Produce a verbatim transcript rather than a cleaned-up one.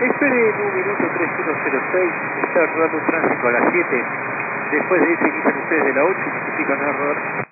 Espere en un minuto tres uno cero seis, está rodando un tránsito a las siete. Después de ese inician ustedes de la ocho y significa un error.